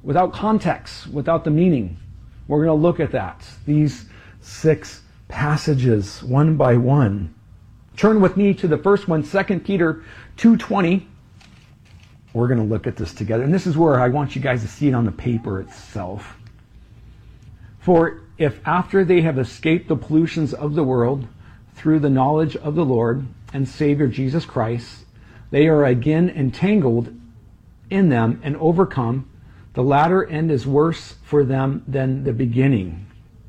without context, without the meaning. We're going to look at that. These 6 passages, one by one. Turn with me to the first one, 2 Peter 2:20. We're going to look at this together. And this is where I want you guys to see it on the paper itself. For if after they have escaped the pollutions of the world through the knowledge of the Lord and Savior Jesus Christ, they are again entangled in them and overcome, the latter end is worse for them than the beginning.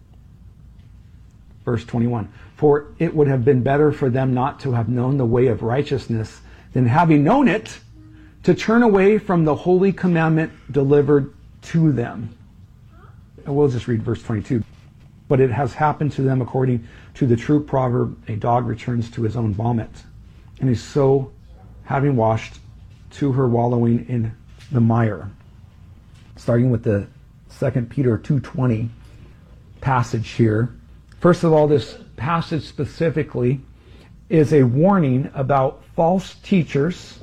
Verse 21. For it would have been better for them not to have known the way of righteousness than having known it, to turn away from the holy commandment delivered to them. And we'll just read verse 22. But it has happened to them according to the true proverb, a dog returns to his own vomit, and is so, having washed, to her wallowing in the mire. Starting with the 2 Peter 2:20 passage here. First of all, this passage specifically is a warning about false teachers,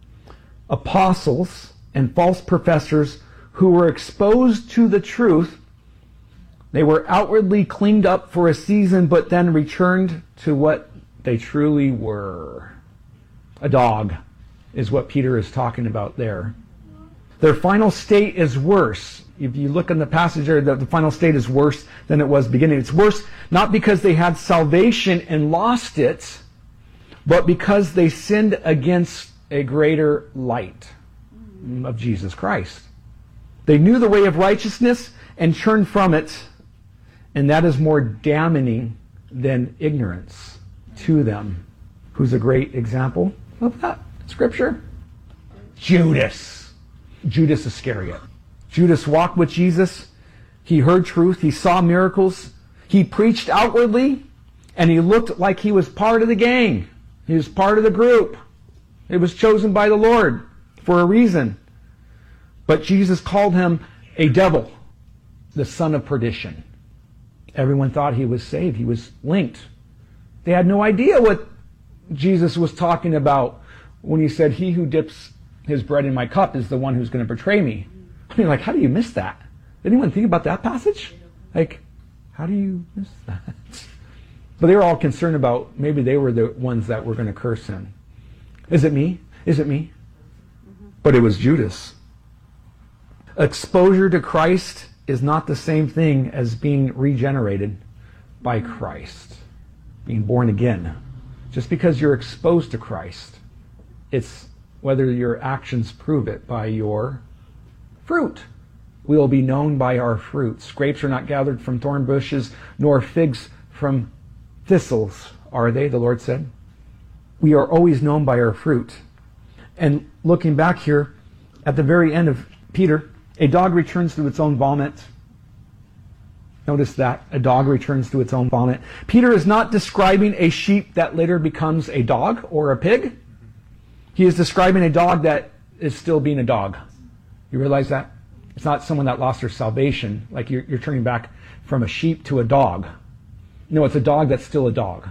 apostles, and false professors who were exposed to the truth. They were outwardly cleaned up for a season, but then returned to what they truly were. A dog is what Peter is talking about there. Their final state is worse. If you look in the passage there, the final state is worse than it was beginning. It's worse not because they had salvation and lost it, but because they sinned against a greater light of Jesus Christ. They knew the way of righteousness and turned from it, and that is more damning than ignorance to them. Who's a great example of that scripture? Judas Iscariot. Judas walked with Jesus. He heard truth. He saw miracles. He preached outwardly, and he looked like he was part of the gang. He was part of the group. It was chosen by the Lord for a reason. But Jesus called him a devil, the son of perdition. Everyone thought he was saved. He was linked. They had no idea what Jesus was talking about when he said, he who dips his bread in my cup is the one who's going to betray me. I mean, like, how do you miss that? Did anyone think about that passage? Like, how do you miss that? But they were all concerned about maybe they were the ones that were going to curse him. Is it me? Is it me? But it was Judas. Exposure to Christ is not the same thing as being regenerated by Christ, being born again. Just because you're exposed to Christ, it's whether your actions prove it by your fruit. We will be known by our fruits. Grapes are not gathered from thorn bushes, nor figs from thistles, are they? The Lord said. We are always known by our fruit. And looking back here, at the very end of Peter, a dog returns to its own vomit. Notice that. A dog returns to its own vomit. Peter is not describing a sheep that later becomes a dog or a pig. He is describing a dog that is still being a dog. You realize that? It's not someone that lost their salvation, like you're turning back from a sheep to a dog. No, it's a dog that's still a dog.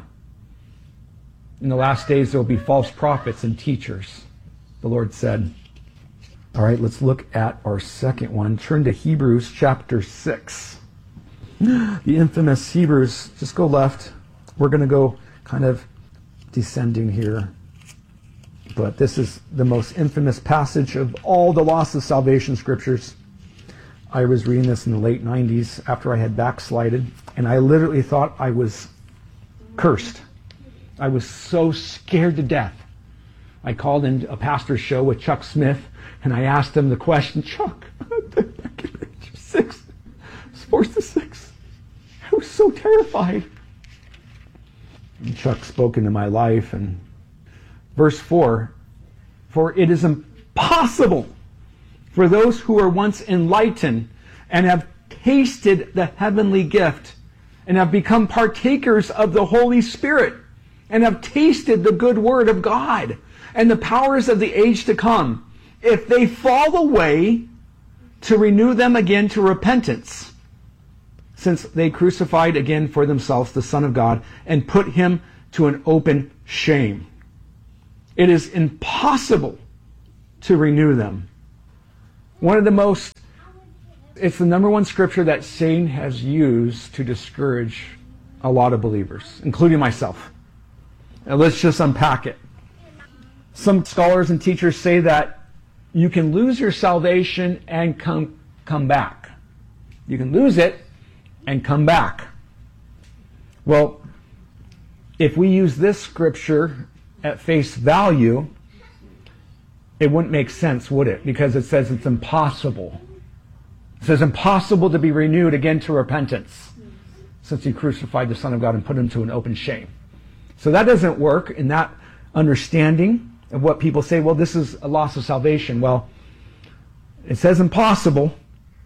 In the last days, there will be false prophets and teachers, the Lord said. All right, let's look at our second one. Turn to Hebrews chapter 6. The infamous Hebrews. Just go left. We're going to go kind of descending here. But this is the most infamous passage of all the loss of salvation scriptures. I was reading this in the late 90s after I had backslided, and I literally thought I was cursed. I was so scared to death. I called in a pastor's show with Chuck Smith, and I asked him the question, Chuck, back in age 6, 4 to 6, I was so terrified. And Chuck spoke into my life, and verse 4, for it is impossible for those who were once enlightened and have tasted the heavenly gift and have become partakers of the Holy Spirit and have tasted the good word of God and the powers of the age to come, if they fall away, to renew them again to repentance, since they crucified again for themselves the Son of God and put him to an open shame. It is impossible to renew them. One of the most It's the number one scripture that Satan has used to discourage a lot of believers, including myself. And let's just unpack it. Some scholars and teachers say that you can lose your salvation and come back. You can lose it and come back. Well, if we use this scripture at face value, it wouldn't make sense, would it? Because it says it's impossible. It says impossible to be renewed again to repentance, since he crucified the Son of God and put him to an open shame. So that doesn't work in that understanding of what people say, well, this is a loss of salvation. Well, it says impossible.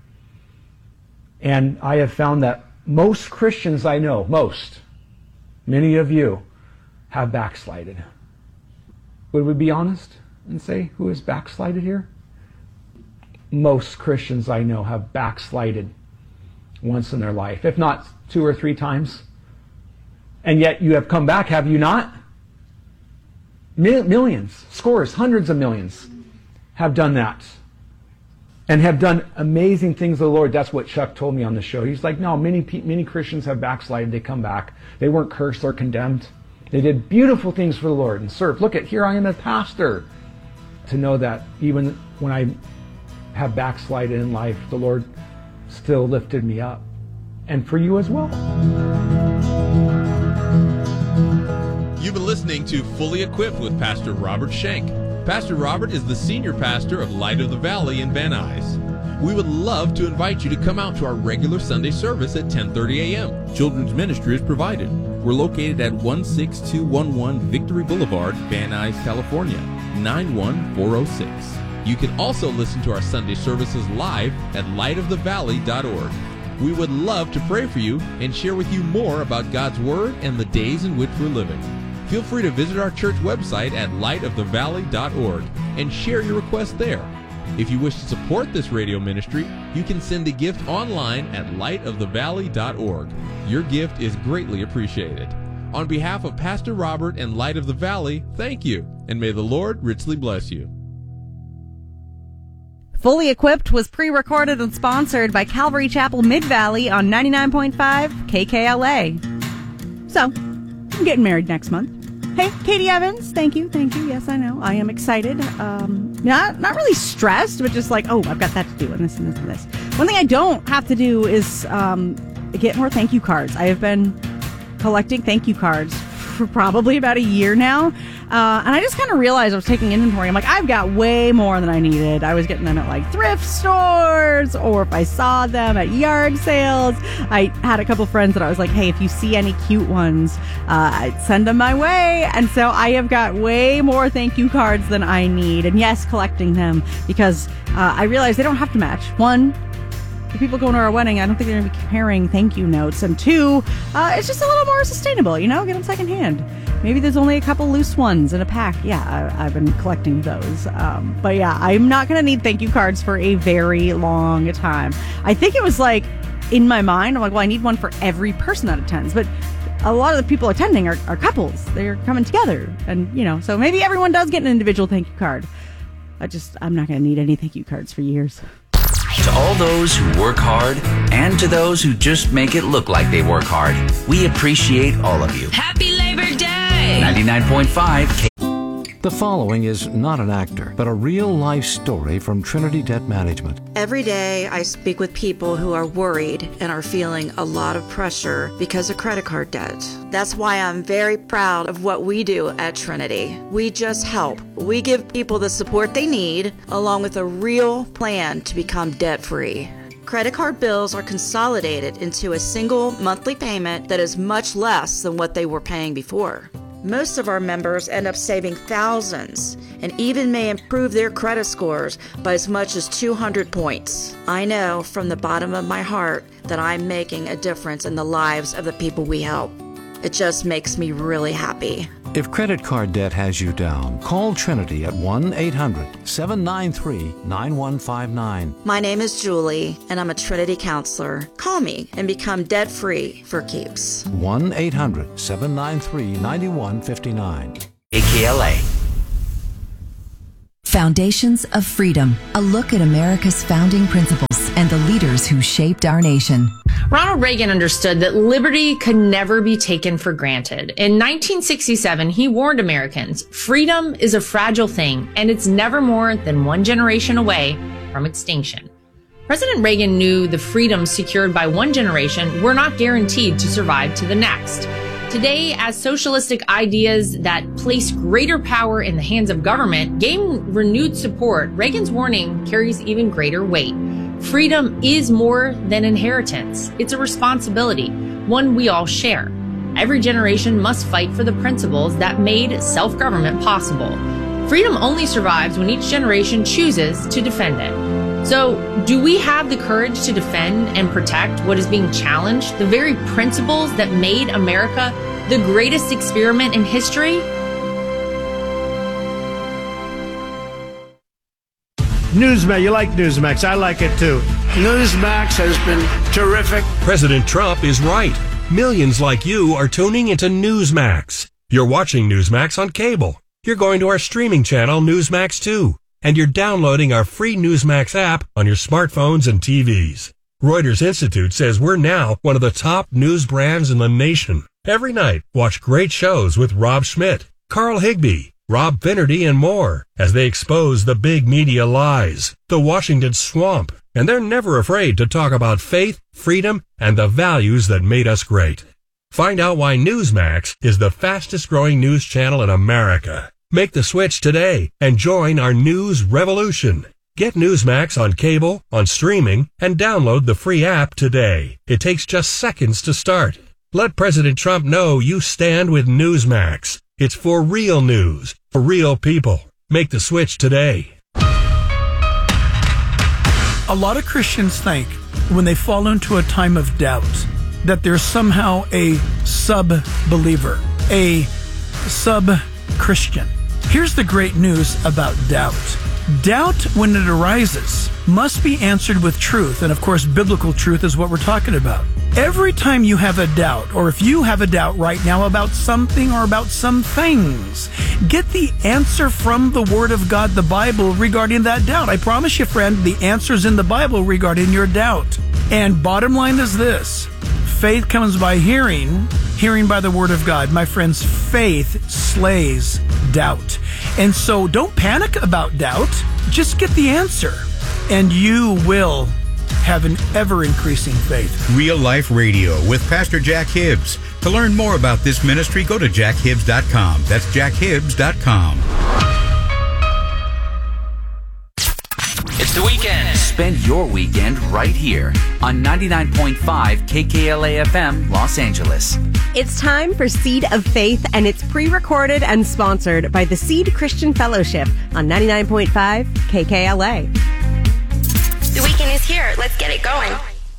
And I have found that most Christians I know, many of you, have backslided. Would we be honest and say who is backslided here? Most Christians I know have backslided once in their life, if not 2 or 3 times. And yet you have come back, have you not? Millions, scores, hundreds of millions have done that. And have done amazing things for the Lord. That's what Chuck told me on the show. He's like, no, many Christians have backslided. They come back. They weren't cursed or condemned. They did beautiful things for the Lord and served. Look at, here I am a pastor. To know that even when I have backslided in life, the Lord still lifted me up. And for you as well. You've been listening to Fully Equipped with Pastor Robert Schenk. Pastor Robert is the senior pastor of Light of the Valley in Van Nuys. We would love to invite you to come out to our regular Sunday service at 10:30 a.m. Children's ministry is provided. We're located at 16211 Victory Boulevard, Van Nuys, California, 91406. You can also listen to our Sunday services live at lightofthevalley.org. We would love to pray for you and share with you more about God's Word and the days in which we're living. Feel free to visit our church website at lightofthevalley.org and share your request there. If you wish to support this radio ministry, you can send a gift online at lightofthevalley.org. Your gift is greatly appreciated. On behalf of Pastor Robert and Light of the Valley, thank you, and may the Lord richly bless you. Fully Equipped was pre-recorded and sponsored by Calvary Chapel Mid-Valley on 99.5 KKLA. So, I'm getting married next month. Hey, Katie Evans, thank you. Yes, I know. I am excited. Not really stressed, but just like, oh, I've got that to do and this and this and this. One thing I don't have to do is get more thank you cards. I have been collecting thank you cards for probably about a year now. And I just kind of realized I was taking inventory. I'm like, I've got way more than I needed. I was getting them at like thrift stores, or if I saw them at yard sales. I had a couple friends that I was like, hey, if you see any cute ones, send them my way. And so I have got way more thank you cards than I need. And yes, collecting them because I realized they don't have to match. 1, the people going to our wedding, I don't think they're going to be comparing thank you notes. And 2, it's just a little more sustainable, get them secondhand. Maybe there's only a couple loose ones in a pack. Yeah, I've been collecting those. But yeah, I'm not going to need thank you cards for a very long time. I think it was like, in my mind, I'm like, well, I need one for every person that attends. But a lot of the people attending are couples. They're coming together. And, so maybe everyone does get an individual thank you card. I'm not going to need any thank you cards for years. To all those who work hard and to those who just make it look like they work hard, we appreciate all of you. Happy Labor Day! 99.5 The following is not an actor, but a real-life story from Trinity Debt Management. Every day I speak with people who are worried and are feeling a lot of pressure because of credit card debt. That's why I'm very proud of what we do at Trinity. We just help. We give people the support they need, along with a real plan to become debt-free. Credit card bills are consolidated into a single monthly payment that is much less than what they were paying before. Most of our members end up saving thousands and even may improve their credit scores by as much as 200 points. I know from the bottom of my heart that I'm making a difference in the lives of the people we help. It just makes me really happy. If credit card debt has you down, call Trinity at 1-800-793-9159. My name is Julie, and I'm a Trinity counselor. Call me and become debt-free for keeps. 1-800-793-9159. KKLA. Foundations of Freedom, a look at America's founding principles and the leaders who shaped our nation. Ronald Reagan understood that liberty could never be taken for granted. In 1967, he warned Americans, freedom is a fragile thing, and it's never more than one generation away from extinction. President Reagan knew the freedoms secured by one generation were not guaranteed to survive to the next. Today, as socialistic ideas that place greater power in the hands of government gain renewed support, Reagan's warning carries even greater weight. Freedom is more than inheritance. It's a responsibility, one we all share. Every generation must fight for the principles that made self-government possible. Freedom only survives when each generation chooses to defend it. So, do we have the courage to defend and protect what is being challenged, the very principles that made America the greatest experiment in history? Newsmax, you like Newsmax. I like it too. Newsmax has been terrific. President Trump is right. Millions like you are tuning into Newsmax. You're watching Newsmax on cable. You're going to our streaming channel, Newsmax 2. And you're downloading our free Newsmax app on your smartphones and TVs. Reuters Institute says we're now one of the top news brands in the nation. Every night, watch great shows with Rob Schmidt, Carl Higbie, Rob Finnerty, and more as they expose the big media lies, the Washington swamp, and they're never afraid to talk about faith, freedom, and the values that made us great. Find out why Newsmax is the fastest growing news channel in America. Make the switch today and join our news revolution. Get Newsmax on cable, on streaming, and download the free app today. It takes just seconds to start. Let President Trump know you stand with Newsmax. It's for real news, for real people. Make the switch today. A lot of Christians think when they fall into a time of doubt that there's somehow a sub-believer, a sub-Christian. Here's the great news about doubt. Doubt, when it arises, must be answered with truth. And of course, biblical truth is what we're talking about. Every time you have a doubt, or if you have a doubt right now about something or about some things, get the answer from the Word of God, the Bible, regarding that doubt. I promise you, friend, the answer's in the Bible regarding your doubt. And bottom line is this: faith comes by hearing, hearing by the Word of God. My friends, faith slays doubt. And so don't panic about doubt. Just get the answer, and you will have an ever-increasing faith. Real Life Radio with Pastor Jack Hibbs. To learn more about this ministry, go to jackhibbs.com. That's jackhibbs.com. It's the weekend. Spend your weekend right here on 99.5 KKLA FM, Los Angeles. It's time for Seed of Faith, and it's pre-recorded and sponsored by the Seed Christian Fellowship on 99.5 KKLA. The weekend is here. Let's get it going.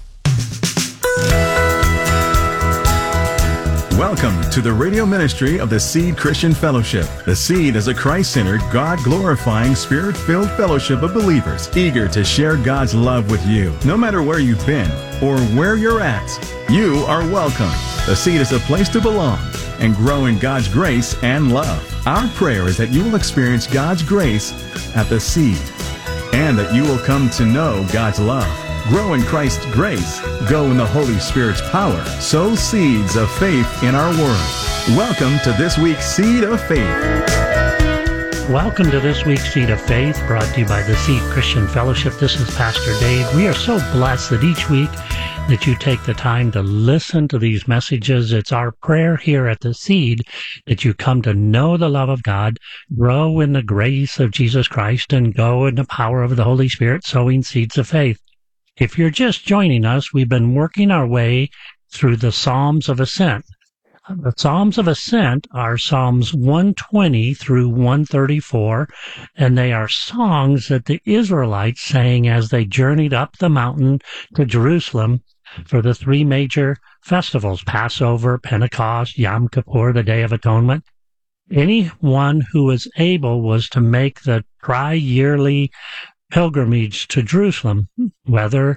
Welcome to the radio ministry of the Seed Christian Fellowship. The Seed is a Christ-centered, God-glorifying, Spirit-filled fellowship of believers eager to share God's love with you. No matter where you've been or where you're at, you are welcome. The Seed is a place to belong and grow in God's grace and love. Our prayer is that you will experience God's grace at the Seed and that you will come to know God's love. Grow in Christ's grace. Go in the Holy Spirit's power. Sow seeds of faith in our world. Welcome to this week's Seed of Faith. Welcome to this week's Seed of Faith, brought to you by the Seed Christian Fellowship. This is Pastor Dave. We are so blessed that each week that you take the time to listen to these messages. It's our prayer here at the Seed that you come to know the love of God, grow in the grace of Jesus Christ, and go in the power of the Holy Spirit, sowing seeds of faith. If you're just joining us, we've been working our way through the Psalms of Ascent. The Psalms of Ascent are Psalms 120 through 134, and they are songs that the Israelites sang as they journeyed up the mountain to Jerusalem for the three major festivals: Passover, Pentecost, Yom Kippur, the Day of Atonement. Anyone who was able was to make the tri-yearly pilgrimage to Jerusalem. Weather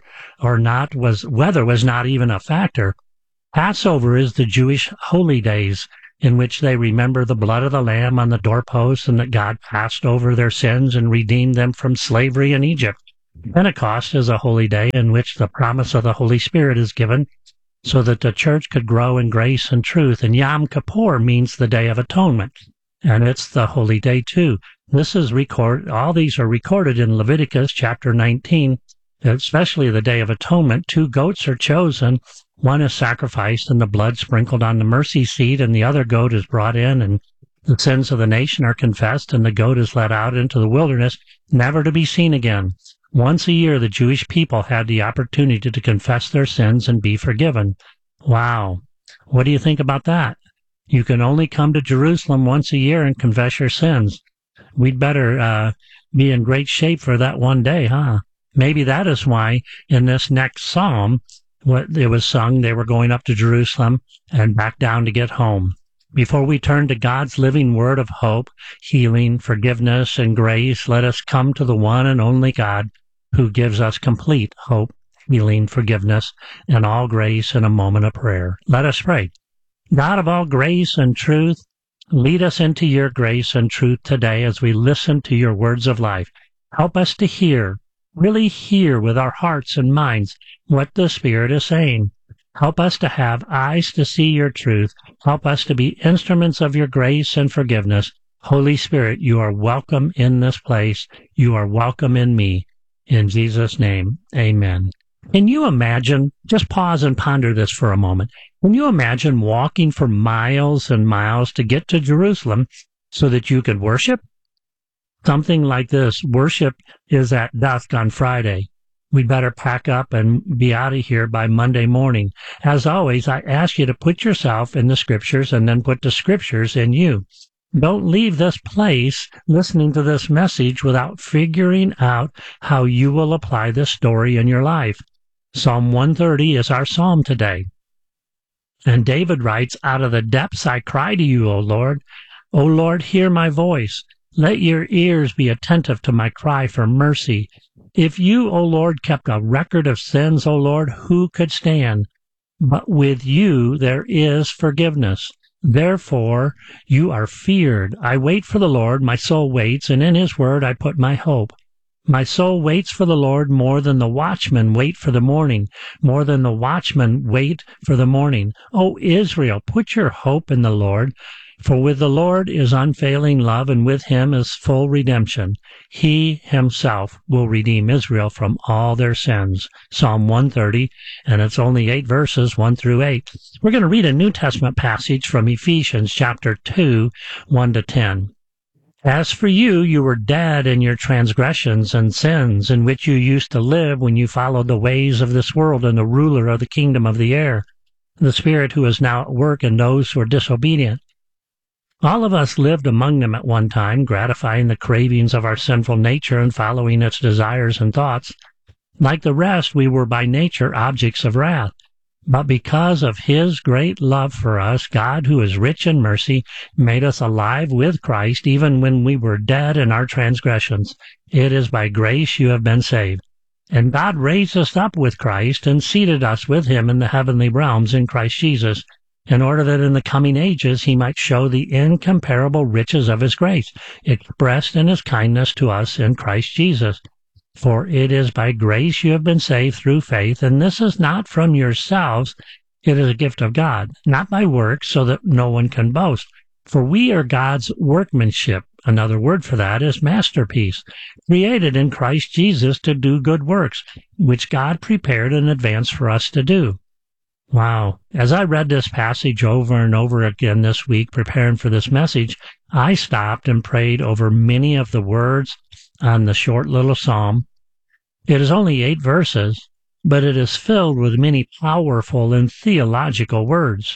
was not even a factor. Passover is the Jewish holy days. in which they remember the blood of the Lamb on the doorposts and that God passed over their sins and redeemed them from slavery in Egypt. Pentecost is a holy day in which the promise of the Holy Spirit is given so that the church could grow in grace and truth. And Yom Kippur means the Day of Atonement, and it's the holy day too. All these are recorded in Leviticus chapter 19, especially the Day of Atonement. 2 goats are chosen. One is sacrificed and the blood sprinkled on the mercy seat, and the other goat is brought in, and the sins of the nation are confessed, and the goat is led out into the wilderness, never to be seen again. Once a year, the Jewish people had the opportunity to confess their sins and be forgiven. Wow. What do you think about that? You can only come to Jerusalem once a year and confess your sins. We'd better be in great shape for that one day, huh? Maybe that is why in this next psalm, what it was sung, they were going up to Jerusalem and back down to get home. Before we turn to God's living word of hope, healing, forgiveness, and grace, let us come to the one and only God who gives us complete hope, healing, forgiveness, and all grace in a moment of prayer. Let us pray. God of all grace and truth, lead us into your grace and truth today as we listen to your words of life. Help us to hear, really hear with our hearts and minds what the Spirit is saying. Help us to have eyes to see your truth. Help us to be instruments of your grace and forgiveness. Holy Spirit, you are welcome in this place. You are welcome in me. In Jesus' name, amen. Can you imagine, just pause and ponder this for a moment. Can you imagine walking for miles and miles to get to Jerusalem so that you could worship? Something like this. Worship is at dusk on Friday. We'd better pack up and be out of here by Monday morning. As always, I ask you to put yourself in the Scriptures and then put the Scriptures in you. Don't leave this place listening to this message without figuring out how you will apply this story in your life. Psalm 130 is our psalm today. And David writes, "Out of the depths I cry to you, O Lord. O Lord, hear my voice. Let your ears be attentive to my cry for mercy. If you, O Lord, kept a record of sins, O Lord, who could stand? But with you there is forgiveness. Therefore you are feared. I wait for the Lord, my soul waits, and in his word I put my hope. My soul waits for the Lord more than the watchmen wait for the morning, more than the watchmen wait for the morning. O Israel, put your hope in the Lord, for with the Lord is unfailing love, and with him is full redemption. He himself will redeem Israel from all their sins." Psalm 130, and it's only 8 verses, 1 through 8. We're going to read a New Testament passage from Ephesians chapter 2, 1 to 10. "As for you, you were dead in your transgressions and sins, in which you used to live when you followed the ways of this world and the ruler of the kingdom of the air, the spirit who is now at work in those who are disobedient. All of us lived among them at one time, gratifying the cravings of our sinful nature and following its desires and thoughts. Like the rest, we were by nature objects of wrath. But because of his great love for us, God, who is rich in mercy, made us alive with Christ even when we were dead in our transgressions. It is by grace you have been saved. And God raised us up with Christ and seated us with him in the heavenly realms in Christ Jesus, in order that in the coming ages he might show the incomparable riches of his grace, expressed in his kindness to us in Christ Jesus. For it is by grace you have been saved through faith, and this is not from yourselves, it is a gift of God, not by works, so that no one can boast. For we are God's workmanship." Another word for that is masterpiece, "created in Christ Jesus to do good works, which God prepared in advance for us to do." Wow. As I read this passage over and over again this week, preparing for this message, I stopped and prayed over many of the words on the short little psalm. It is only 8 verses, but it is filled with many powerful and theological words.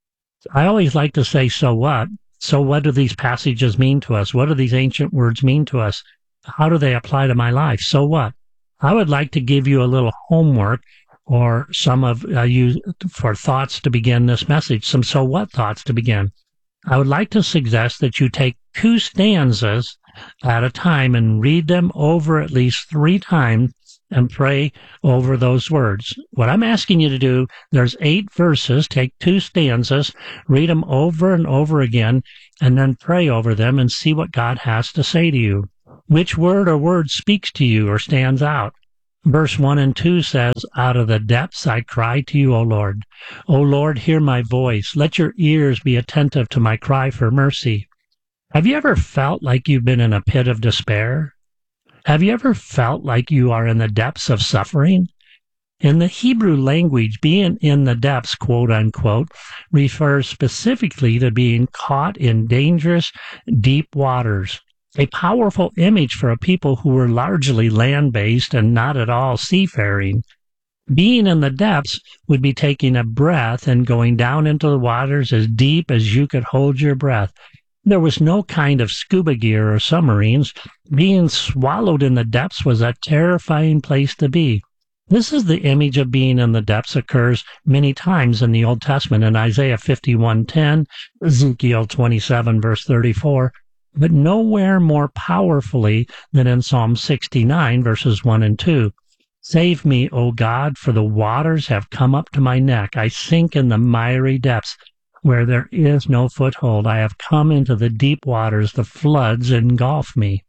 I always like to say, so what? So what do these passages mean to us? What do these ancient words mean to us? How do they apply to my life? So what? I would like to give you a little homework, or some of you for thoughts to begin this message, some so what thoughts to begin. I would like to suggest that you take 2 stanzas at a time and read them over at least 3 times and pray over those words. What I'm asking you to do, there's 8 verses, take 2 stanzas, read them over and over again, and then pray over them and see what God has to say to you. Which word or word speaks to you or stands out? Verse 1 and 2 says, "Out of the depths I cry to you, O Lord. O Lord, hear my voice. Let your ears be attentive to my cry for mercy." Have you ever felt like you've been in a pit of despair? Have you ever felt like you are in the depths of suffering? In the Hebrew language, being in the depths, quote unquote, refers specifically to being caught in dangerous, deep waters. A powerful image for a people who were largely land-based and not at all seafaring. Being in the depths would be taking a breath and going down into the waters as deep as you could hold your breath. There was no kind of scuba gear or submarines. Being swallowed in the depths was a terrifying place to be. This is the image of being in the depths occurs many times in the Old Testament, in Isaiah 51:10, Ezekiel 27, verse 34, but nowhere more powerfully than in Psalm 69, verses 1 and 2. "Save me, O God, for the waters have come up to my neck. I sink in the miry depths, where there is no foothold. I have come into the deep waters. The floods engulf me."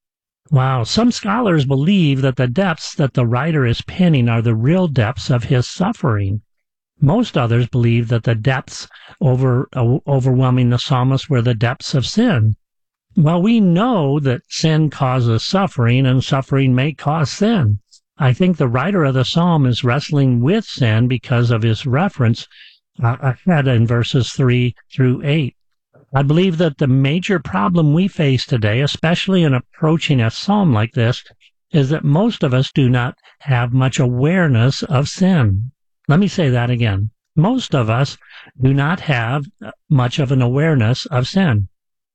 Wow. Some scholars believe that the depths that the writer is penning are the real depths of his suffering. Most others believe that the depths overwhelming the psalmist were the depths of sin. Well, we know that sin causes suffering, and suffering may cause sin. I think the writer of the psalm is wrestling with sin because of his reference ahead in verses 3 through 8. I believe that the major problem we face today, especially in approaching a psalm like this, is that most of us do not have much awareness of sin. Let me say that again. Most of us do not have much of an awareness of sin.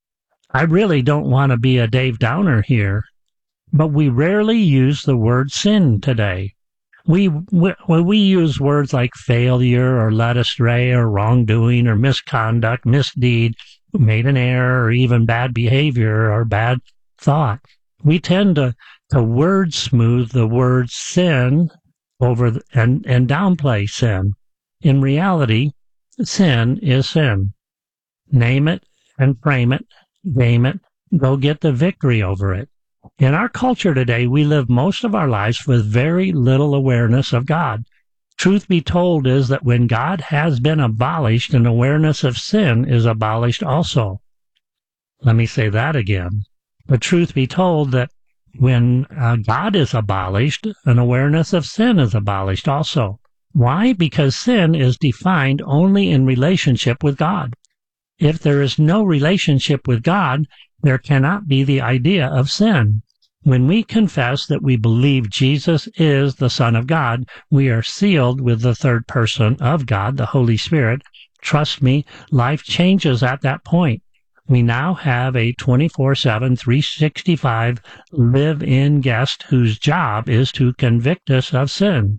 I really don't want to be a Dave Downer here, but we rarely use the word sin today. When we use words like failure or led astray or wrongdoing or misconduct, misdeed, made an error, or even bad behavior or bad thought, we tend to word smooth the word sin over and downplay sin. In reality, sin is sin. Name it and frame it, game it, go get the victory over it. In our culture today, we live most of our lives with very little awareness of God. Truth be told is that when God has been abolished, an awareness of sin is abolished also. Let me say that again. But truth be told that when God is abolished, an awareness of sin is abolished also. Why? Because sin is defined only in relationship with God. If there is no relationship with God, there cannot be the idea of sin. When we confess that we believe Jesus is the Son of God, we are sealed with the third person of God, the Holy Spirit. Trust me, life changes at that point. We now have a 24/7, 365 live-in guest whose job is to convict us of sin.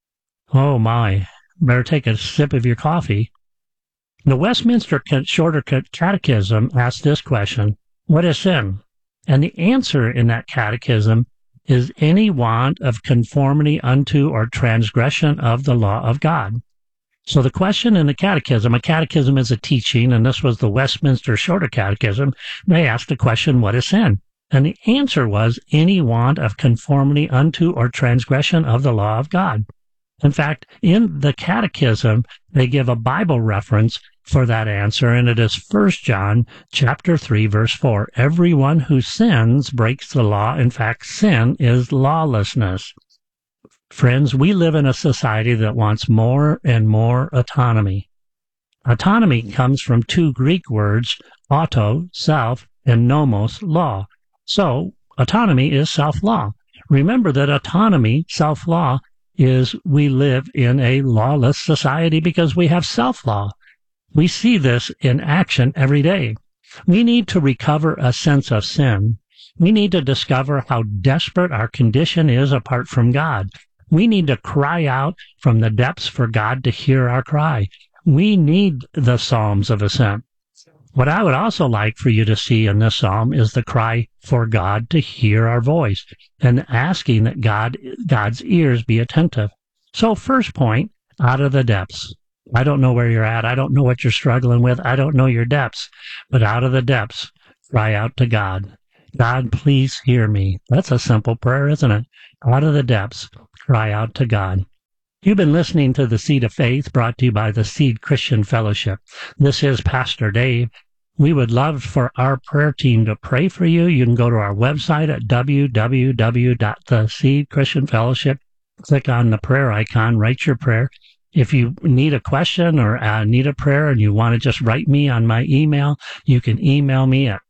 Oh my, better take a sip of your coffee. The Westminster Shorter Catechism asks this question: what is sin? And the answer in that catechism is any want of conformity unto or transgression of the law of God. So the question in the catechism, a catechism is a teaching, and this was the Westminster Shorter Catechism, they asked the question, what is sin? And the answer was any want of conformity unto or transgression of the law of God. In fact, in the catechism, they give a Bible reference for that answer, and it is 1 John chapter 3, verse 4. Everyone who sins breaks the law. In fact, sin is lawlessness. Friends, we live in a society that wants more and more autonomy. Autonomy comes from 2 Greek words, auto, self, and nomos, law. So, autonomy is self-law. Remember that autonomy, self-law, is we live in a lawless society because we have self-law. We see this in action every day. We need to recover a sense of sin. We need to discover how desperate our condition is apart from God. We need to cry out from the depths for God to hear our cry. We need the Psalms of Ascent. What I would also like for you to see in this psalm is the cry for God to hear our voice and asking that God's ears be attentive. So first point, out of the depths. I don't know where you're at. I don't know what you're struggling with. I don't know your depths. But out of the depths, cry out to God. God, please hear me. That's a simple prayer, isn't it? Out of the depths, cry out to God. You've been listening to The Seed of Faith, brought to you by the Seed Christian Fellowship. This is Pastor Dave. We would love for our prayer team to pray for you. You can go to our website at www.theseedchristianfellowship. Click on the prayer icon, write your prayer. If you need a question or need a prayer and you want to just write me on my email, you can email me at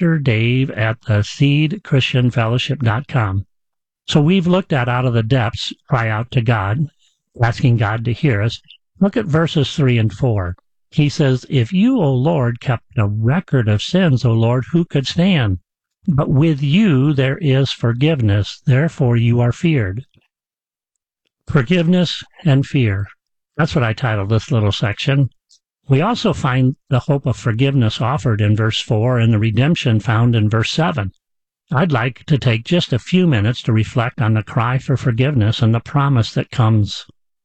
pastordave@theseedchristianfellowship.com. So we've looked at out of the depths, cry out to God, asking God to hear us. Look at verses 3 and 4. He says, if you, O Lord, kept a record of sins, O Lord, who could stand? But with you there is forgiveness, therefore you are feared. Forgiveness and fear. That's what I titled this little section. We also find the hope of forgiveness offered in verse 4 and the redemption found in verse 7. I'd like to take just a few minutes to reflect on the cry for forgiveness and the promise that comes.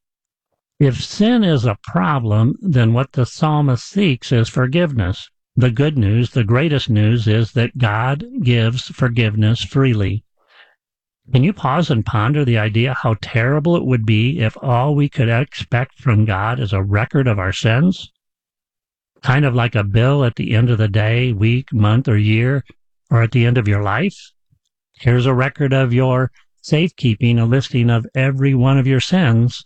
If sin is a problem, then what the psalmist seeks is forgiveness. The good news, the greatest news, is that God gives forgiveness freely. Can you pause and ponder the idea how terrible it would be if all we could expect from God is a record of our sins? Kind of like a bill at the end of the day, week, month, or year, or at the end of your life? Here's a record of your safekeeping, a listing of every one of your sins.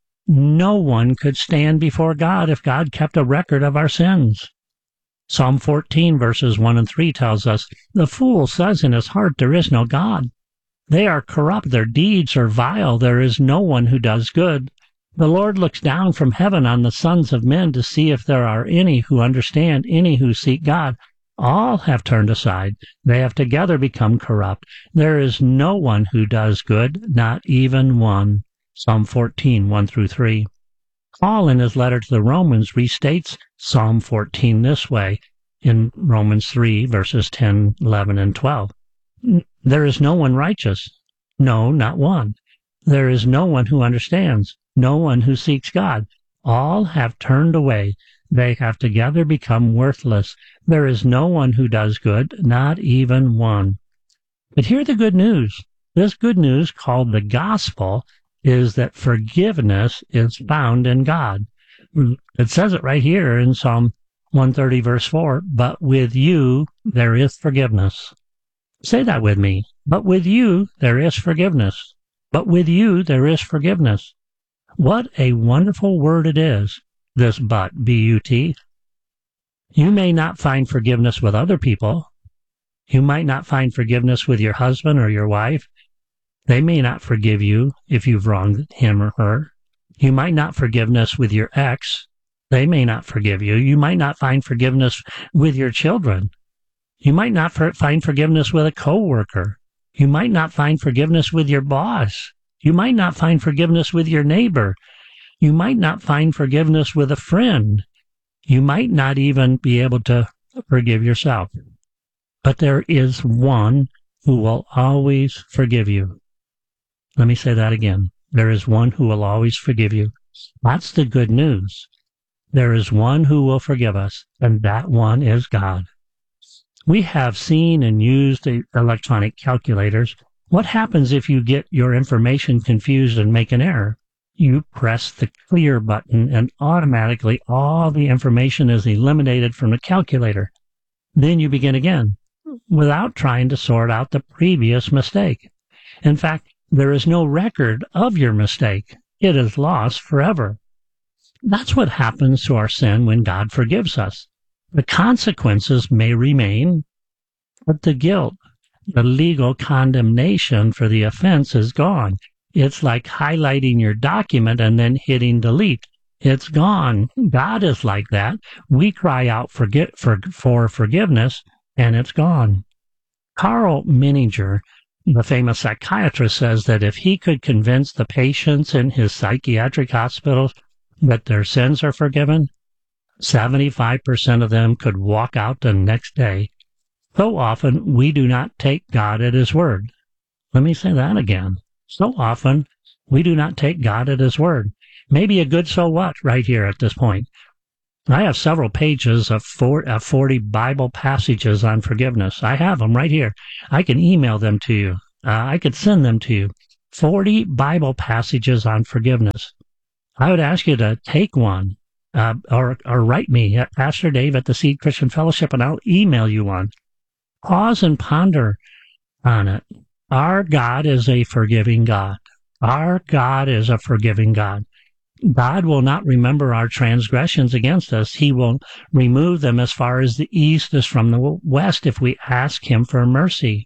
No one could stand before God if God kept a record of our sins. Psalm 14, verses 1 and 3 tells us, the fool says in his heart, there is no God. They are corrupt, their deeds are vile, there is no one who does good. The Lord looks down from heaven on the sons of men to see if there are any who understand, any who seek God. All have turned aside. They have together become corrupt. There is no one who does good, not even one. Psalm 14, 1 through 3. Paul, in his letter to the Romans, restates Psalm 14 this way in Romans 3, verses 10, 11, and 12. There is no one righteous. No, not one. There is no one who understands. No one who seeks God. All have turned away. They have together become worthless. There is no one who does good, not even one. But hear the good news. This good news, called the gospel, is that forgiveness is found in God. It says it right here in Psalm 130, verse 4, but with you there is forgiveness. Say that with me. But with you there is forgiveness. But with you there is forgiveness. What a wonderful word it is, this but, B-U-T. You may not find forgiveness with other people. You might not find forgiveness with your husband or your wife. They may not forgive you if you've wronged him or her. You might not forgiveness with your ex. They may not forgive you. You might not find forgiveness with your children. You might not find forgiveness with a coworker. You might not find forgiveness with your boss. You might not find forgiveness with your neighbor. You might not find forgiveness with a friend. You might not even be able to forgive yourself. But there is one who will always forgive you. Let me say that again. There is one who will always forgive you. That's the good news. There is one who will forgive us, and that one is God. We have seen and used electronic calculators. What happens if you get your information confused and make an error? You press the clear button, and automatically all the information is eliminated from the calculator. Then you begin again, without trying to sort out the previous mistake. In fact, there is no record of your mistake. It is lost forever. That's what happens to our sin when God forgives us. The consequences may remain, but the guilt, the legal condemnation for the offense is gone. It's like highlighting your document and then hitting delete. It's gone. God is like that. We cry out for forgiveness, and it's gone. Carl Menninger, the famous psychiatrist, says that if he could convince the patients in his psychiatric hospitals that their sins are forgiven, 75% of them could walk out the next day. So often, we do not take God at His word. Let me say that again. So often, we do not take God at His word. Maybe a good so what right here at this point. I have several pages of 40 Bible passages on forgiveness. I have them right here. I can email them to you. I could send them to you. 40 Bible passages on forgiveness. I would ask you to take one or write me at Pastor Dave at the Seed Christian Fellowship, and I'll email you one. Pause and ponder on it. Our God is a forgiving God. Our God is a forgiving God. God will not remember our transgressions against us. He will remove them as far as the east is from the west if we ask Him for mercy.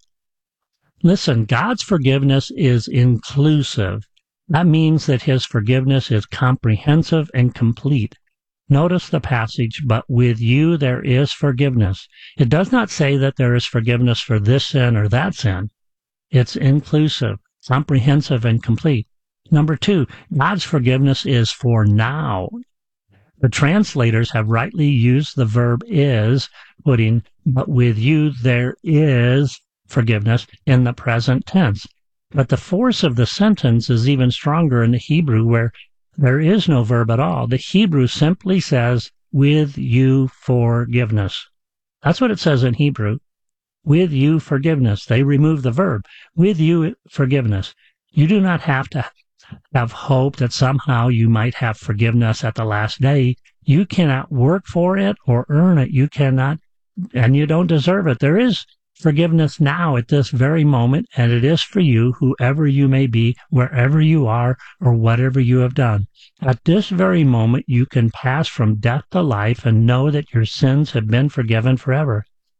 Listen, God's forgiveness is inclusive. That means that His forgiveness is comprehensive and complete. Notice the passage, but with you there is forgiveness. It does not say that there is forgiveness for this sin or that sin. It's inclusive, comprehensive, and complete. Number 2, God's forgiveness is for now. The translators have rightly used the verb is, putting, but with you there is forgiveness in the present tense. But the force of the sentence is even stronger in the Hebrew, where there is no verb at all. The Hebrew simply says, with you forgiveness. That's what it says in Hebrew. With you forgiveness. They remove the verb. With you forgiveness. You do not have to have hope that somehow you might have forgiveness at the last day. You cannot work for it or earn it. You cannot, and you don't deserve it. There is forgiveness now at this very moment, and it is for you, whoever you may be, wherever you are, or whatever you have done. At this very moment, you can pass from death to life and know that your sins have been forgiven forever.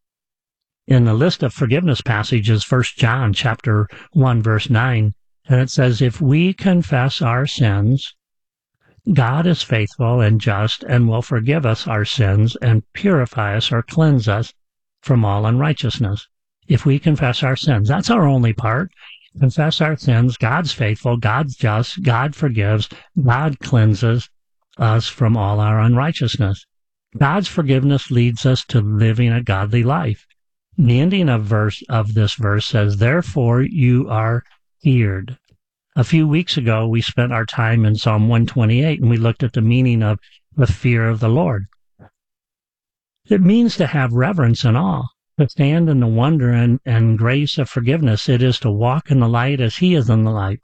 In the list of forgiveness passages, 1 John chapter 1, verse 9, and it says, if we confess our sins, God is faithful and just and will forgive us our sins and purify us or cleanse us from all unrighteousness. If we confess our sins, that's our only part. Confess our sins. God's faithful. God's just. God forgives. God cleanses us from all our unrighteousness. God's forgiveness leads us to living a godly life. The ending of this verse says, therefore you are feared. A few weeks ago, we spent our time in Psalm 128, and we looked at the meaning of the fear of the Lord. It means to have reverence and awe, to stand in the wonder and grace of forgiveness. It is to walk in the light as He is in the light.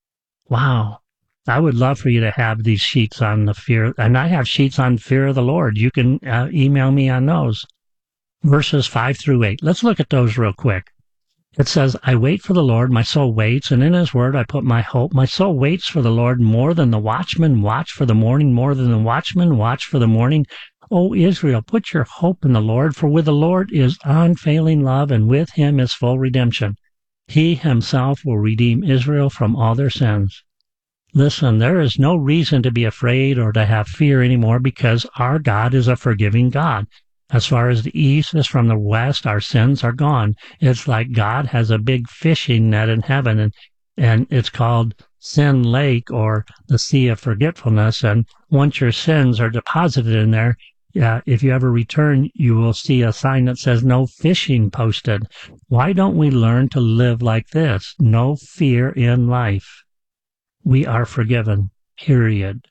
Wow. I would love for you to have these sheets on the fear, and I have sheets on fear of the Lord. You can email me on those. Verses 5 through 8. Let's look at those real quick. It says, I wait for the Lord, my soul waits, and in His word I put my hope. My soul waits for the Lord more than the watchman watch for the morning, more than the watchman watch for the morning. O Israel, put your hope in the Lord, for with the Lord is unfailing love, and with Him is full redemption. He Himself will redeem Israel from all their sins. Listen, there is no reason to be afraid or to have fear anymore, because our God is a forgiving God. As far as the east is from the west, our sins are gone. It's like God has a big fishing net in heaven, and it's called Sin Lake, or the Sea of Forgetfulness. And once your sins are deposited in there, if you ever return, you will see a sign that says no fishing posted. Why don't we learn to live like this? No fear in life. We are forgiven, period.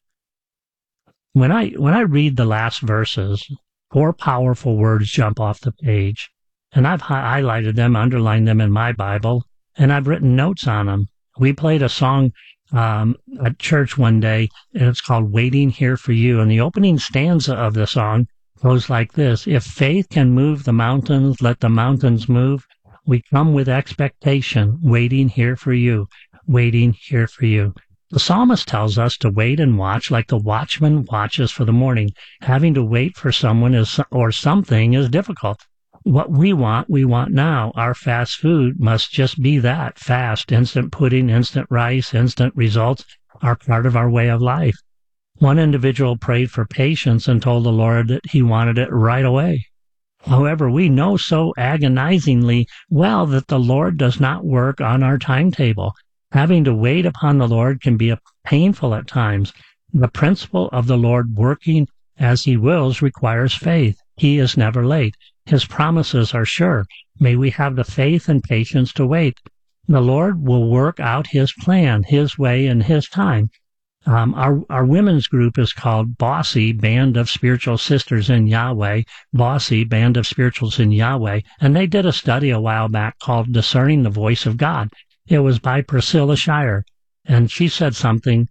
When I read the last verses, 4 powerful words jump off the page, and I've highlighted them, underlined them in my Bible, and I've written notes on them. We played a song at church one day, and it's called Waiting Here for You, and the opening stanza of the song goes like this: if faith can move the mountains, let the mountains move. We come with expectation, waiting here for you, waiting here for you. The psalmist tells us to wait and watch like the watchman watches for the morning. Having to wait for someone or something is difficult. What we want now. Our fast food must just be that, fast. Instant pudding, instant rice, instant results are part of our way of life. One individual prayed for patience and told the Lord that he wanted it right away. However, we know so agonizingly well that the Lord does not work on our timetable. Having to wait upon the Lord can be painful at times. The principle of the Lord working as he wills requires faith. He is never late. His promises are sure. May we have the faith and patience to wait. The Lord will work out his plan, his way, and his time. Our women's group is called Bossy, Band of Spiritual Sisters in Yahweh, Bossy, Band of Spirituals in Yahweh, and they did a study a while back called Discerning the Voice of God. It was by Priscilla Shire, and she said something,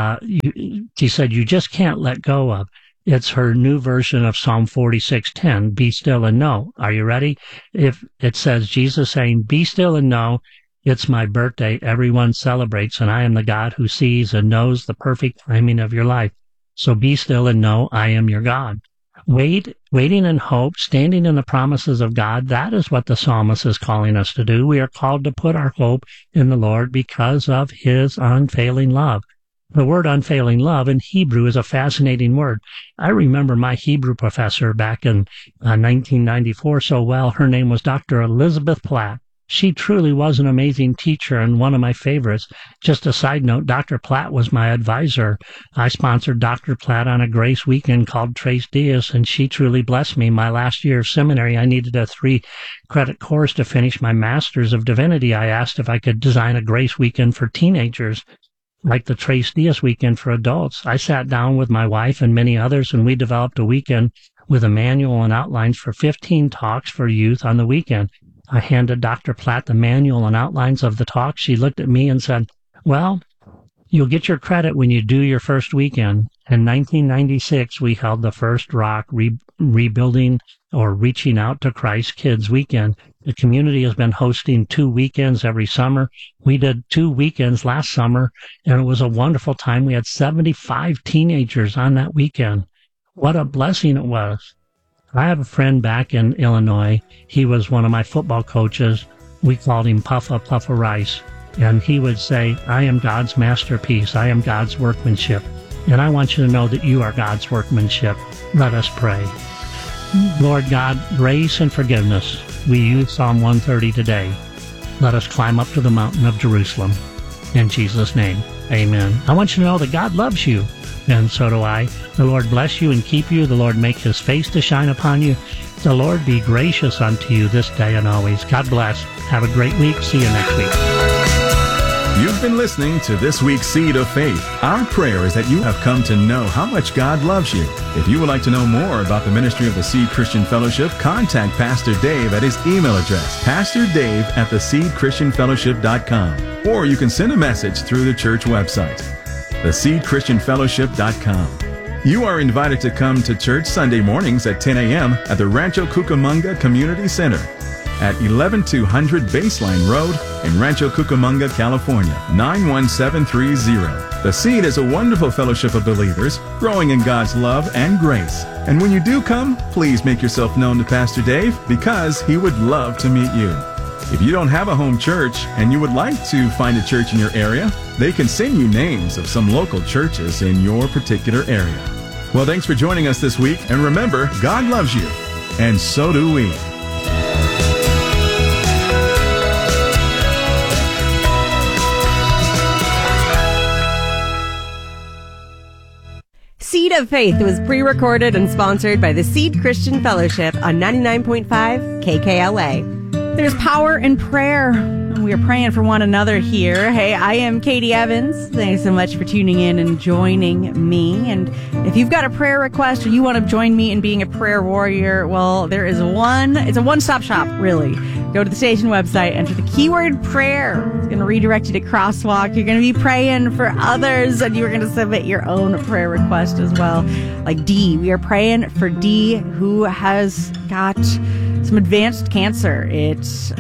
she said, you just can't let go of. It's her new version of Psalm 46:10, be still and know. Are you ready? If it says Jesus saying, be still and know, it's my birthday, everyone celebrates, and I am the God who sees and knows the perfect timing of your life. So be still and know I am your God. Waiting in hope, standing in the promises of God, that is what the psalmist is calling us to do. We are called to put our hope in the Lord because of his unfailing love. The word unfailing love in Hebrew is a fascinating word. I remember my Hebrew professor back in 1994 so well. Her name was Dr. Elizabeth Platt. She truly was an amazing teacher and one of my favorites. Just a side note, Dr. Platt was my advisor. I sponsored Dr. Platt on a grace weekend called Tres Dias, and she truly blessed me. My last year of seminary, I needed a 3-credit course to finish my Master's of Divinity. I asked if I could design a grace weekend for teenagers, like the Tres Dias weekend for adults. I sat down with my wife and many others, and we developed a weekend with a manual and outlines for 15 talks for youth on the weekend. I handed Dr. Platt the manual and outlines of the talk. She looked at me and said, well, you'll get your credit when you do your first weekend. In 1996, we held the first Rock Rebuilding or Reaching Out to Christ Kids Weekend. The community has been hosting 2 weekends every summer. We did 2 weekends last summer, and it was a wonderful time. We had 75 teenagers on that weekend. What a blessing it was. I have a friend back in Illinois. He was one of my football coaches. We called him Puffa Rice. And he would say, I am God's masterpiece. I am God's workmanship. And I want you to know that you are God's workmanship. Let us pray. Lord God, grace and forgiveness. We use Psalm 130 today. Let us climb up to the mountain of Jerusalem. In Jesus' name, amen. I want you to know that God loves you. And so do I. The Lord bless you and keep you. The Lord make his face to shine upon you. The Lord be gracious unto you this day and always. God bless. Have a great week. See you next week. You've been listening to this week's Seed of Faith. Our prayer is that you have come to know how much God loves you. If you would like to know more about the ministry of the Seed Christian Fellowship, contact Pastor Dave at his email address, pastordave@theseedchristianfellowship.com. Or you can send a message through the church website, theseedchristianfellowship.com. You are invited to come to church Sunday mornings at 10 a.m. at the Rancho Cucamonga Community Center at 11200 Baseline Road in Rancho Cucamonga, California, 91730. The Seed is a wonderful fellowship of believers growing in God's love and grace. And when you do come, please make yourself known to Pastor Dave because he would love to meet you. If you don't have a home church and you would like to find a church in your area, they can send you names of some local churches in your particular area. Well, thanks for joining us this week. And remember, God loves you. And so do we. Seed of Faith was pre-recorded and sponsored by the Seed Christian Fellowship on 99.5 KKLA. There's power in prayer. We are praying for one another here. Hey, I am Katie Evans. Thanks so much for tuning in and joining me. And if you've got a prayer request or you want to join me in being a prayer warrior, well, it's a one-stop shop, really. Go to the station website, enter the keyword prayer. It's going to redirect you to Crosswalk. You're going to be praying for others, and you're going to submit your own prayer request as well. Like Dee. We are praying for Dee, who has got some advanced cancer. It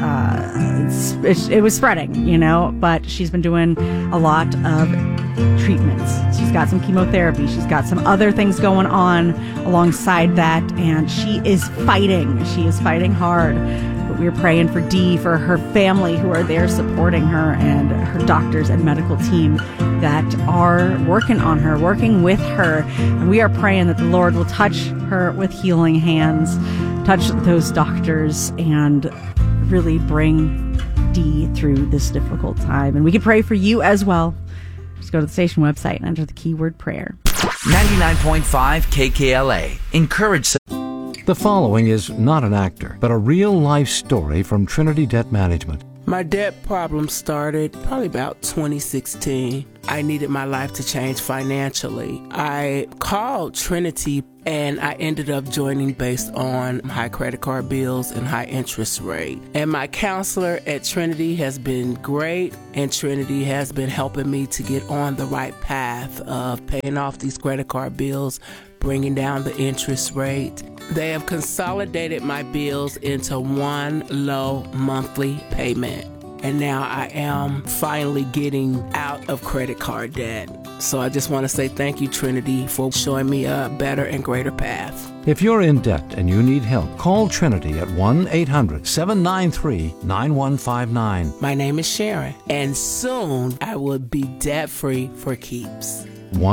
was spreading, but she's been doing a lot of treatments. She's got some chemotherapy. She's got some other things going on alongside that, and she is fighting. She is fighting hard. But we're praying for Dee, for her family who are there supporting her, and her doctors and medical team that are working on her, working with her. And we are praying that the Lord will touch her with healing hands, touch those doctors, and really bring Dee through this difficult time. And we can pray for you as well. Just go to the station website and enter the keyword prayer. 99.5 KKLA. Encourage. The following is not an actor, but a real-life story from Trinity Debt Management. My debt problem started probably about 2016. I needed my life to change financially. I called Trinity and I ended up joining based on high credit card bills and high interest rate. And my counselor at Trinity has been great, and Trinity has been helping me to get on the right path of paying off these credit card bills, bringing down the interest rate. They have consolidated my bills into one low monthly payment. And now I am finally getting out of credit card debt. So I just want to say thank you, Trinity, for showing me a better and greater path. If you're in debt and you need help, call Trinity at 1-800-793-9159. My name is Sharon, and soon I will be debt-free for keeps.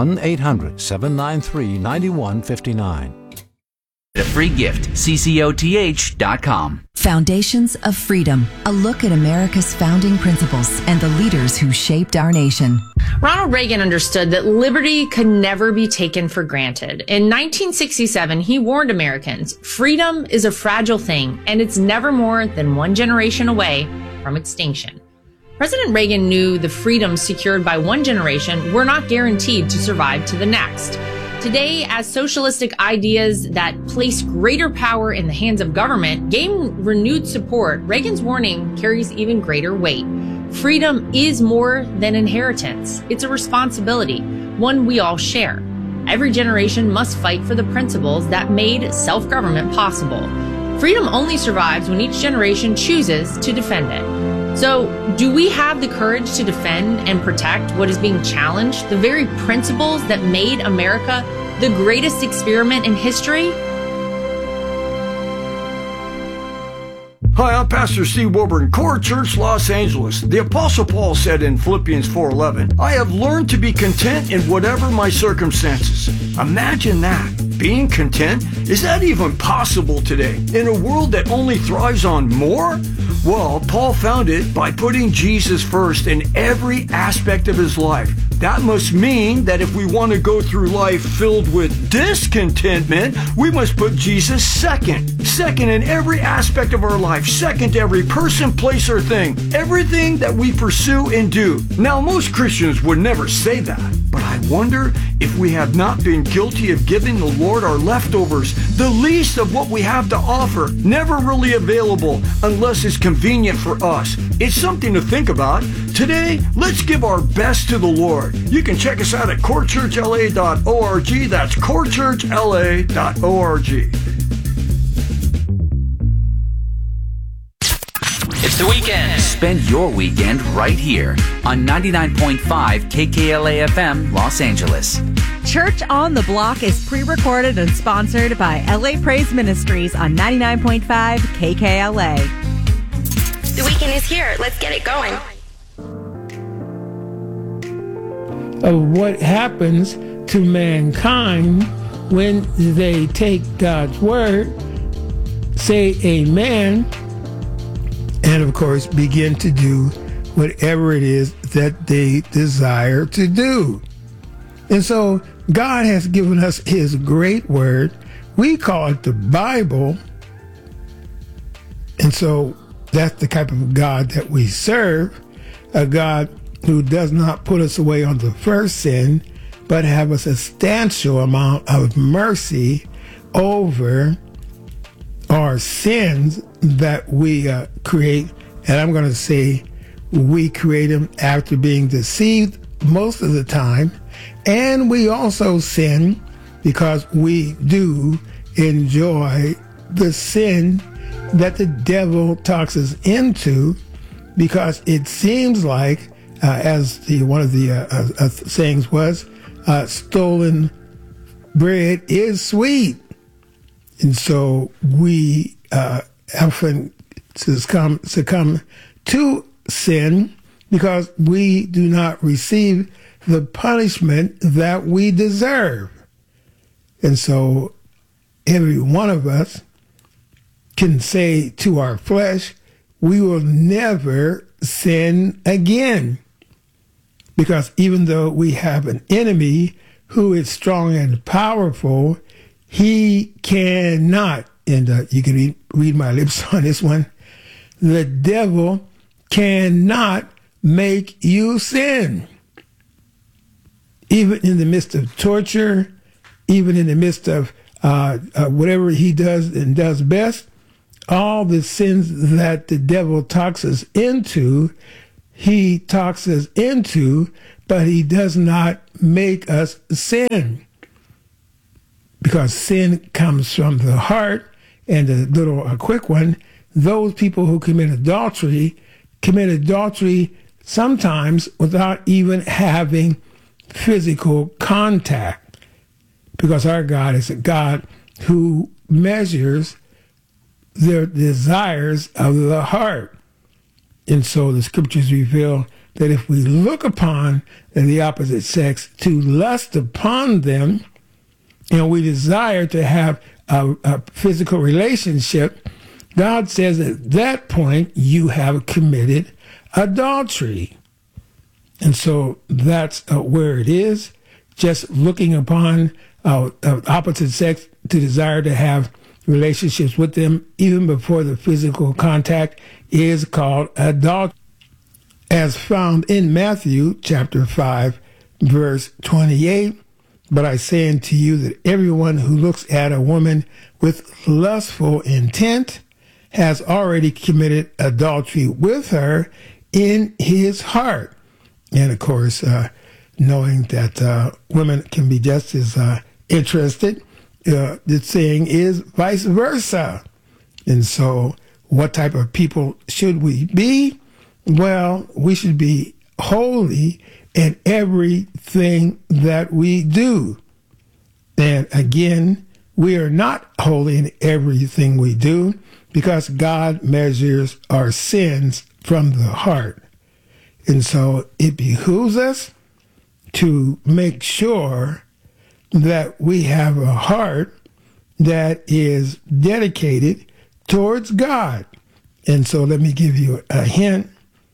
1-800-793-9159. A free gift, ccoth.com. Foundations of Freedom, a look at America's founding principles and the leaders who shaped our nation. Ronald Reagan understood that liberty could never be taken for granted. In 1967, he warned Americans, freedom is a fragile thing, and it's never more than one generation away from extinction. President Reagan knew the freedoms secured by one generation were not guaranteed to survive to the next. Today, as socialistic ideas that place greater power in the hands of government gain renewed support, Reagan's warning carries even greater weight. Freedom is more than inheritance. It's a responsibility, one we all share. Every generation must fight for the principles that made self-government possible. Freedom only survives when each generation chooses to defend it. So, do we have the courage to defend and protect what is being challenged, the very principles that made America the greatest experiment in history? Hi, I'm Pastor Steve Wilburn, Core Church, Los Angeles. The Apostle Paul said in Philippians 4:11, I have learned to be content in whatever my circumstances. Imagine that. Being content? Is that even possible today? In a world that only thrives on more? Well, Paul found it by putting Jesus first in every aspect of his life. That must mean that if we want to go through life filled with discontentment, we must put Jesus second. Second in every aspect of our life. Second to every person, place, or thing. Everything that we pursue and do. Now, most Christians would never say that, but I wonder if we have not been guilty of giving the Lord our leftovers, the least of what we have to offer, never really available unless it's convenient for us. It's something to think about. Today, let's give our best to the Lord. You can check us out at corechurchla.org. That's corechurchla.org. It's the weekend. Spend your weekend right here on 99.5 KKLA FM, Los Angeles. Church on the Block is pre-recorded and sponsored by LA Praise Ministries on 99.5 KKLA. The weekend is here. Let's get it going. Of what happens to mankind when they take God's word, say amen, and of course begin to do whatever it is that they desire to do. And so God has given us his great word. We call it the Bible. And so that's the type of God that we serve, a God who does not put us away on the first sin, but have a substantial amount of mercy over our sins that we create. And I'm going to say we create them after being deceived most of the time. And we also sin because we do enjoy the sin that the devil talks us into, because it seems like as one of the sayings was, stolen bread is sweet. And so we often succumb to sin because we do not receive the punishment that we deserve. And so every one of us can say to our flesh, we will never sin again. Because even though we have an enemy who is strong and powerful, he cannot, and you can read my lips on this one, the devil cannot make you sin. Even in the midst of torture, even in the midst of whatever he does and does best, all the sins that the devil talks us into, he talks us into, but he does not make us sin. Because sin comes from the heart. And a quick one, those people who commit adultery sometimes without even having physical contact. Because our God is a God who measures the desires of the heart. And so the scriptures reveal that if we look upon the opposite sex to lust upon them, and we desire to have a physical relationship, God says at that point you have committed adultery. And so that's where it is. Just looking upon opposite sex to desire to have relationships with them even before the physical contact is called adultery, as found in Matthew chapter 5, verse 28. But I say unto you that everyone who looks at a woman with lustful intent has already committed adultery with her in his heart. And of course, knowing that women can be just as interested, the saying is vice versa. And so what type of people should we be? Well, we should be holy in everything that we do. And again, we are not holy in everything we do because God measures our sins from the heart. And so it behooves us to make sure that we have a heart that is dedicated towards God. And so let me give you a hint.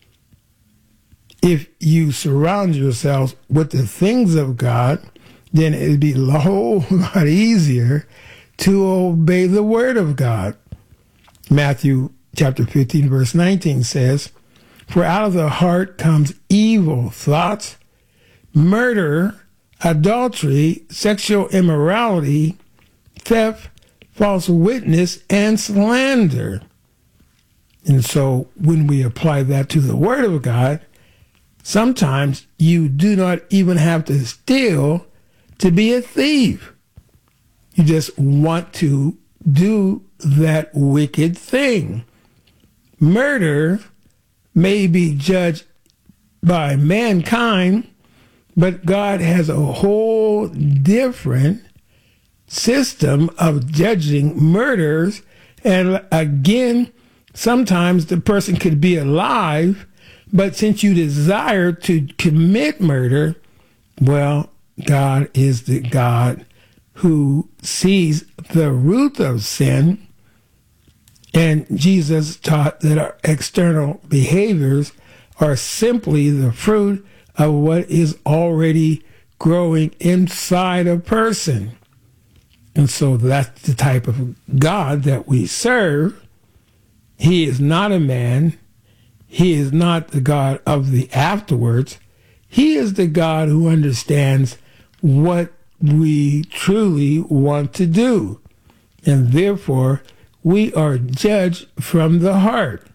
If you surround yourselves with the things of God, then it'd be a whole lot easier to obey the word of God. Matthew chapter 15, verse 19 says, "For out of the heart comes evil thoughts, murder, adultery, sexual immorality, theft, false witness, and slander." And so when we apply that to the word of God, sometimes you do not even have to steal to be a thief. You just want to do that wicked thing. Murder may be judged by mankind, but God has a whole different system of judging murders. And again, sometimes the person could be alive, but since you desire to commit murder, well, God is the God who sees the root of sin. And Jesus taught that our external behaviors are simply the fruit of what is already growing inside a person. And so that's the type of God that we serve. He is not a man. He is not the God of the afterwards. He is the God who understands what we truly want to do. And therefore, we are judged from the heart.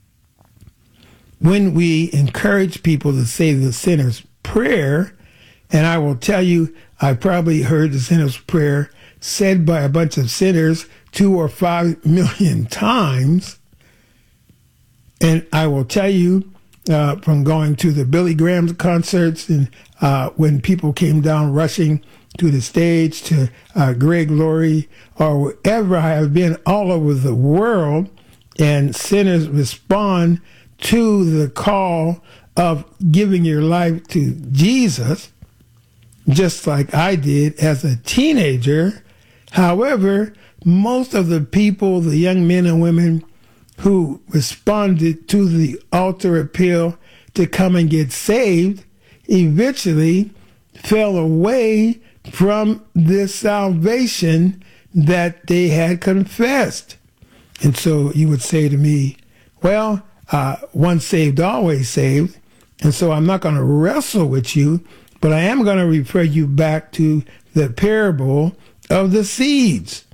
When we encourage people to say the sinner's prayer, and I will tell you, I probably heard the sinner's prayer said by a bunch of sinners 2 or 5 million times. And I will tell you, from going to the Billy Graham concerts and when people came down rushing to the stage to Greg Laurie or wherever I have been all over the world, and sinners respond to the call of giving your life to Jesus, just like I did as a teenager. However, most of the people, the young men and women who responded to the altar appeal to come and get saved, eventually fell away from this salvation that they had confessed. And so you would say to me, well, once saved, always saved. And so I'm not going to wrestle with you, but I am going to refer you back to the parable of the seeds.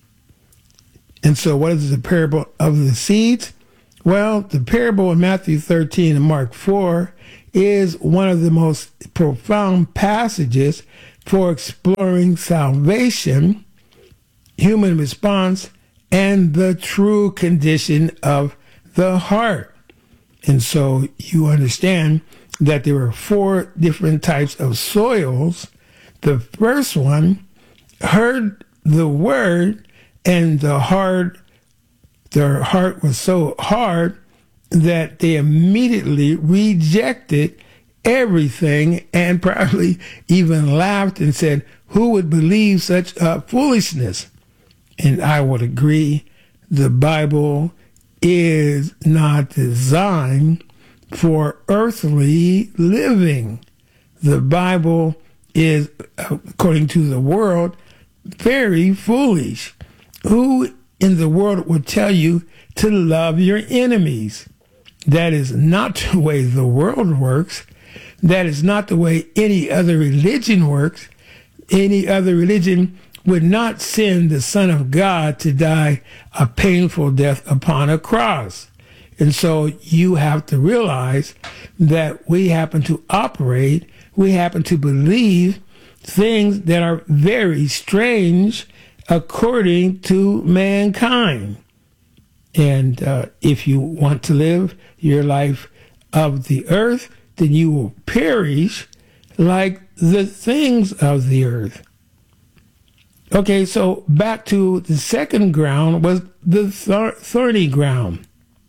And so what is the parable of the seeds? Well, the parable in Matthew 13 and Mark 4 is one of the most profound passages for exploring salvation, human response, and the true condition of the heart. And so you understand that there are 4 different types of soils. The first one heard the word, and their heart was so hard that they immediately rejected everything and probably even laughed and said, who would believe such foolishness? And I would agree, the Bible is not designed for earthly living. The Bible is, according to the world, very foolish. Who in the world would tell you to love your enemies? That is not the way the world works. That is not the way any other religion works. Any other religion would not send the Son of God to die a painful death upon a cross. And so you have to realize that we happen to operate, we happen to believe things that are very strange according to mankind. And if you want to live your life of the earth, then you will perish like the things of the earth. Okay, so back to the second ground was the thorny ground.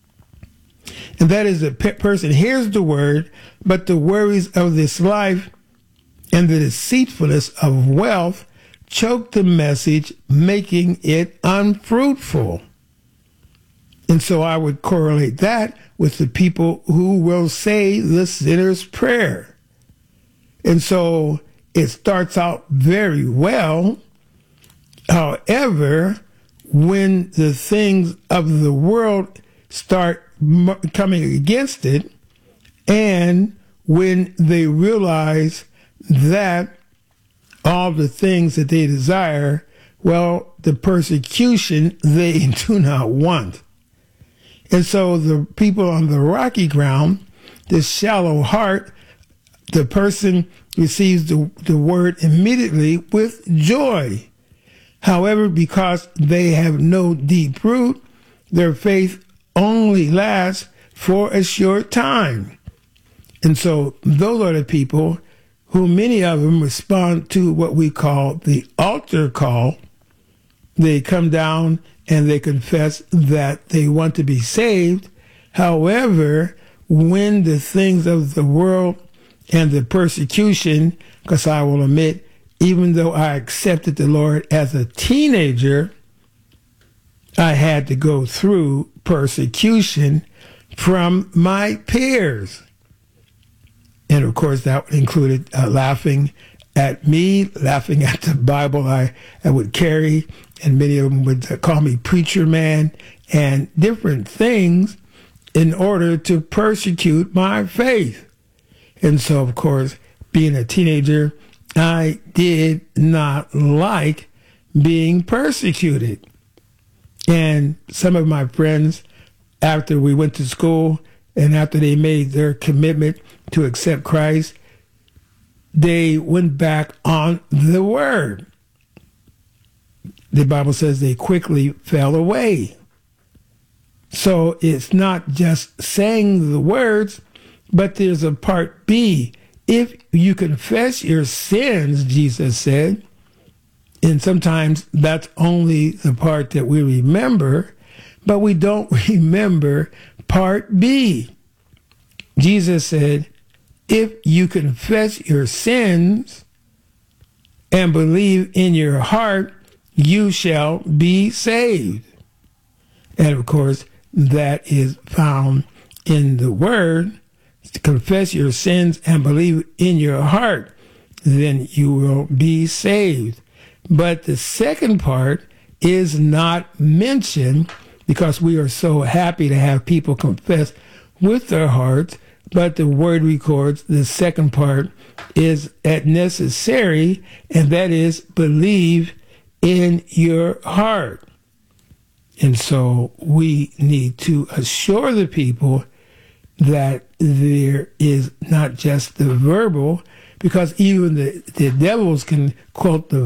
And that is a person hears the word, but the worries of this life and the deceitfulness of wealth choke the message, making it unfruitful. And so I would correlate that with the people who will say the sinner's prayer. And so it starts out very well. However, when the things of the world start coming against it, and when they realize that all the things that they desire, well, the persecution they do not want. And so the people on the rocky ground, the shallow heart, the person receives the word immediately with joy. However, because they have no deep root, their faith only lasts for a short time. And so those are the people who many of them respond to what we call the altar call. They come down and they confess that they want to be saved. However, when the things of the world and the persecution, because I will admit, even though I accepted the Lord as a teenager, I had to go through persecution from my peers. And of course, that included laughing at me, laughing at the Bible I would carry, and many of them would call me preacher man and different things in order to persecute my faith. And so, of course, being a teenager, I did not like being persecuted. And some of my friends, after we went to school and after they made their commitment to accept Christ, they went back on the word. The Bible says they quickly fell away. So it's not just saying the words, but there's a part B. If you confess your sins, Jesus said, and sometimes that's only the part that we remember, but we don't remember part B. Jesus said, if you confess your sins and believe in your heart, you shall be saved. And of course, that is found in the Word. confess your sins and believe in your heart, then you will be saved. But the second part is not mentioned because we are so happy to have people confess with their hearts, but the word records the second part is necessary, and that is believe in your heart. And so we need to assure the people that there is not just the verbal, because even the devils can quote the